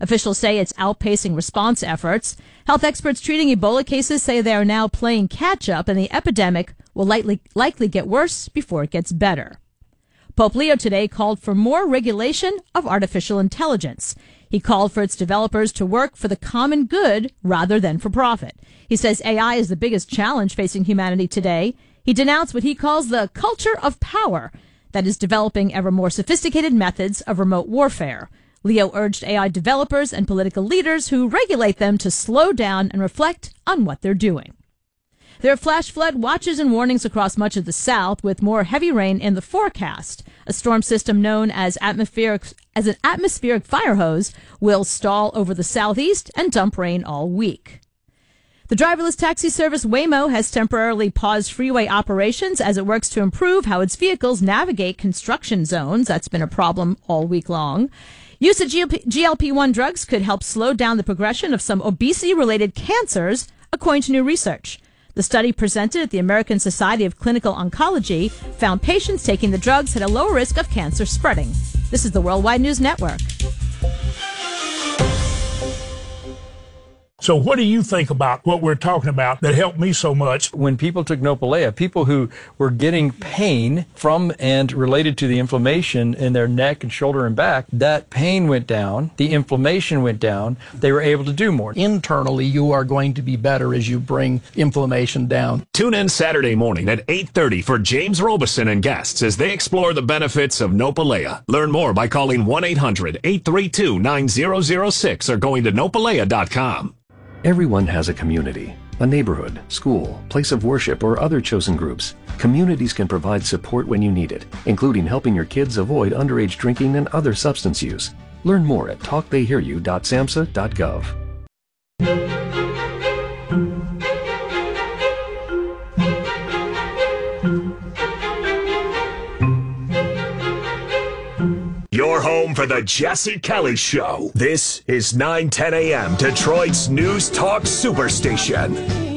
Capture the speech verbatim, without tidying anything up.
Officials say it's outpacing response efforts. Health experts treating Ebola cases say they are now playing catch-up, and the epidemic will likely, likely get worse before it gets better. Pope Leo today called for more regulation of artificial intelligence. He called for its developers to work for the common good rather than for profit. He says A I is the biggest challenge facing humanity today. He denounced what he calls the culture of power that is developing ever more sophisticated methods of remote warfare. Leo urged A I developers and political leaders who regulate them to slow down and reflect on what they're doing. There are flash flood watches and warnings across much of the South, with more heavy rain in the forecast. A storm system known as atmospheric as an atmospheric fire hose will stall over the southeast and dump rain all week. The driverless taxi service Waymo has temporarily paused freeway operations as it works to improve how its vehicles navigate construction zones. That's been a problem all week long. Use of G L P one drugs could help slow down the progression of some obesity-related cancers, according to new research. The study presented at the American Society of Clinical Oncology found patients taking the drugs had a lower risk of cancer spreading. This is the Worldwide News Network. So what do you think about what we're talking about that helped me so much? When people took Nopalea, people who were getting pain from and related to the inflammation in their neck and shoulder and back, that pain went down, the inflammation went down, they were able to do more. Internally, you are going to be better as you bring inflammation down. Tune in Saturday morning at eight thirty for James Robeson and guests as they explore the benefits of Nopalea. Learn more by calling one eight hundred eight three two nine zero zero six or going to nopalea dot com. Everyone has a community, a neighborhood, school, place of worship, or other chosen groups. Communities can provide support when you need it, including helping your kids avoid underage drinking and other substance use. Learn more at talk they hear you dot samhsa dot gov. Your home for the Jesse Kelly Show. This is nine ten a.m. Detroit's News Talk Superstation.